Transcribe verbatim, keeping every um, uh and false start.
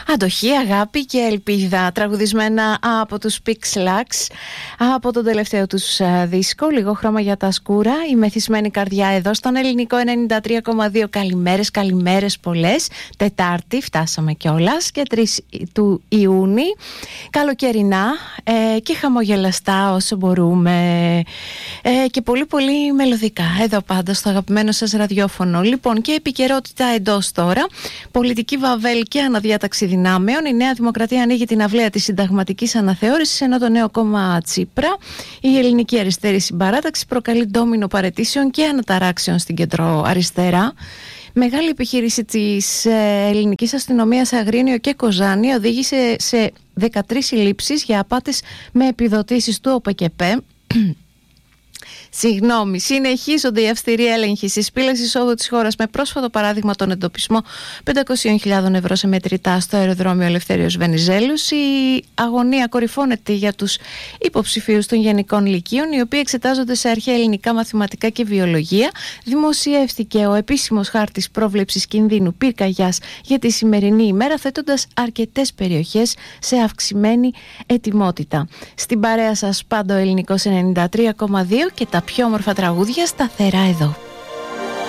Αντοχή, αγάπη και ελπίδα, τραγουδισμένα από τους Pixlax, από τον τελευταίο τους δίσκο, Λίγο χρώμα για τα σκούρα, η μεθυσμένη καρδιά εδώ στον Ελληνικό ενενήντα τρία κόμμα δύο. Καλημέρες, καλημέρες πολλές. Τετάρτη φτάσαμε κιόλας και τρεις του Ιούνιου. Καλοκαιρινά ε, και χαμογελαστά όσο μπορούμε ε, και πολύ πολύ μελωδικά εδώ πάντα στο αγαπημένο σας ραδιόφωνο. Λοιπόν, και επικαιρότητα εντός τώρα, πολιτική βαβέλ και αναδιάταξη δυνάμεων. Η Νέα Δημοκρατία ανοίγει την αυλαία της συνταγματικής αναθεώρησης, ενώ το νέο κόμμα Τσίπρα, η ελληνική αριστερή συμπαράταξη, προκαλεί ντόμινο παραιτήσεων και αναταράξεων στην κεντροαριστερά. Μεγάλη επιχείρηση της ελληνικής αστυνομίας σε Αγρίνιο και Κοζάνη οδήγησε σε δεκατρείς συλλήψεις για απάτες με επιδοτήσεις του ΟΠΕΚΕΠΕ. Συγγνώμη, συνεχίζονται οι αυστηροί έλεγχοι στις πύλες εισόδου της χώρας, με πρόσφατο παράδειγμα τον εντοπισμό πεντακόσιες χιλιάδες ευρώ σε μετρητά στο αεροδρόμιο Ελευθέριος Βενιζέλους. Η αγωνία κορυφώνεται για τους υποψηφίους των Γενικών Λυκείων, οι οποίοι εξετάζονται σε αρχαία ελληνικά, μαθηματικά και βιολογία. Δημοσιεύτηκε ο επίσημος χάρτης πρόβλεψης κινδύνου πυρκαγιάς για τη σημερινή ημέρα, θέτοντας αρκετές περιοχές σε αυξημένη ετοιμότητα. Στην παρέα σας πάντα ο Ελληνικός ενενήντα τρία κόμμα δύο και τα πιο όμορφα τραγούδια σταθερά εδώ.